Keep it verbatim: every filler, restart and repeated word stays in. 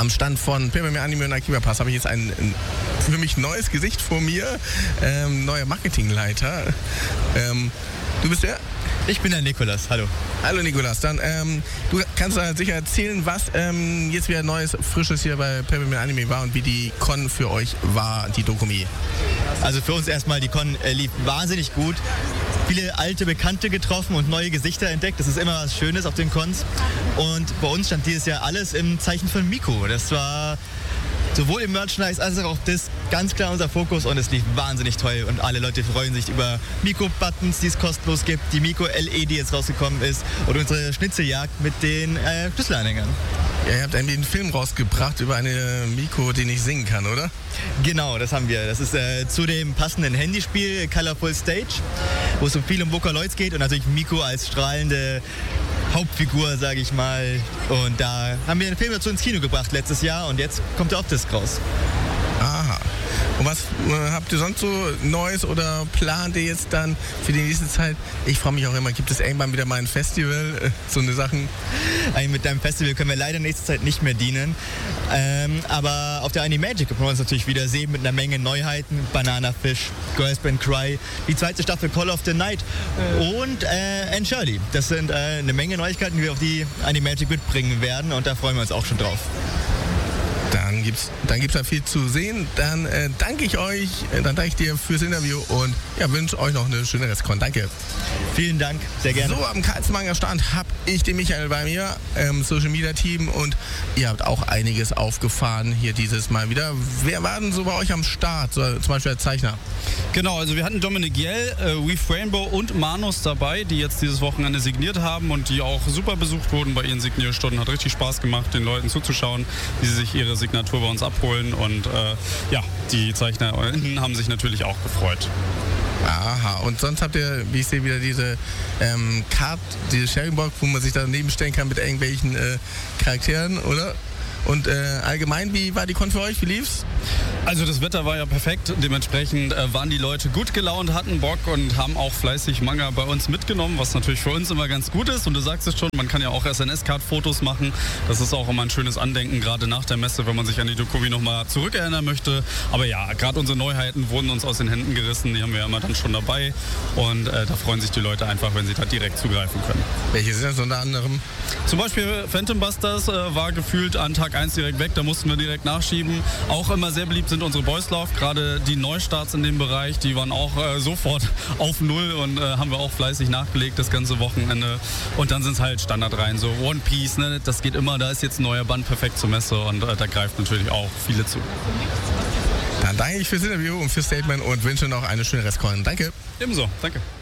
am Stand von Paper Mare Anime und Akiba Pass habe ich jetzt ein, ein für mich neues Gesicht vor mir, ähm, neuer Marketingleiter. Ähm, du bist der? Ich bin der Nikolas, hallo. Hallo Nikolas, dann ähm, du kannst uns sicher erzählen, was ähm, jetzt wieder Neues, Frisches hier bei Paper Mare Anime war und wie die Con für euch war, die Dokumi. Also für uns erstmal, die Con äh, lief wahnsinnig gut. Viele alte Bekannte getroffen und neue Gesichter entdeckt. Das ist immer was Schönes auf den Cons. Und bei uns stand dieses Jahr alles im Zeichen von Miku. Das war sowohl im Merchandise als auch das ganz klar unser Fokus und es lief wahnsinnig toll und alle Leute freuen sich über Miko-Buttons, die es kostenlos gibt, die Miko-L E, die jetzt rausgekommen ist und unsere Schnitzeljagd mit den äh, Schlüsselanhängern. Ja, ihr habt irgendwie einen Film rausgebracht über eine Miko, die nicht singen kann, oder? Genau, das haben wir. Das ist äh, zu dem passenden Handyspiel Colorful Stage, wo es so viel um Vocaloids geht und natürlich Miko als strahlende Hauptfigur, sage ich mal. Und da haben wir den Film dazu ins Kino gebracht letztes Jahr und jetzt kommt er auf Disc raus. Aha. Und was äh, habt ihr sonst so Neues oder plant ihr jetzt dann für die nächste Zeit? Ich frage mich auch immer, gibt es irgendwann wieder mal ein Festival, äh, so eine Sachen? Eigentlich mit deinem Festival können wir leider nächste Zeit nicht mehr dienen. Ähm, aber auf der Animagic können wir uns natürlich wieder sehen mit einer Menge Neuheiten. Banana Fish, Girls Band Cry, die zweite Staffel Call of the Night und äh, Anne Shirley. Das sind äh, eine Menge Neuigkeiten, die wir auf die Animagic mitbringen werden und da freuen wir uns auch schon drauf. Dann gibt's, dann gibt's da viel zu sehen. Dann äh, danke ich euch, äh, dann danke ich dir fürs Interview und ja, wünsche euch noch eine schöne Restcon. Danke. Vielen Dank, sehr gerne. So, am Karlsmanger Stand habe ich den Michael bei mir, ähm, Social Media Team und ihr habt auch einiges aufgefahren hier dieses Mal wieder. Wer war denn so bei euch am Start, so, zum Beispiel der Zeichner? Genau, also wir hatten Dominic Yell, äh, Weave Rainbow und Manus dabei, die jetzt dieses Wochenende signiert haben und die auch super besucht wurden bei ihren Signierstunden. Hat richtig Spaß gemacht, den Leuten zuzuschauen, wie sie sich ihre Signatur bei uns abholen und äh, ja, die ZeichnerInnen haben sich natürlich auch gefreut. Aha, und sonst habt ihr, wie ich sehe, wieder diese ähm, Card, diese Sharingbox, wo man sich daneben stellen kann mit irgendwelchen äh, Charakteren, oder? Und äh, allgemein, wie war die Con für euch? Wie lief's? Also das Wetter war ja perfekt, dementsprechend äh, waren die Leute gut gelaunt, hatten Bock und haben auch fleißig Manga bei uns mitgenommen, was natürlich für uns immer ganz gut ist. Und du sagst es schon, man kann ja auch S N S-Card-Fotos machen. Das ist auch immer ein schönes Andenken, gerade nach der Messe, wenn man sich an die Dokumi nochmal zurückerinnern möchte. Aber ja, gerade unsere Neuheiten wurden uns aus den Händen gerissen, die haben wir ja immer dann schon dabei. Und äh, da freuen sich die Leute einfach, wenn sie da direkt zugreifen können. Welche sind das unter anderem? Zum Beispiel Phantom Busters äh, war gefühlt an Tag eins direkt weg, da mussten wir direkt nachschieben. Auch immer sehr beliebt sind unsere Boys Love, gerade die Neustarts in dem Bereich, die waren auch äh, sofort auf Null und äh, haben wir auch fleißig nachgelegt das ganze Wochenende. Und dann sind es halt Standardreihen, so One Piece, ne? Das geht immer, da ist jetzt ein neuer Band perfekt zur Messe und äh, da greift natürlich auch viele zu. Dann danke ich fürs Interview und fürs Statement und wünsche noch eine schöne Restcon. Danke. Ebenso, danke.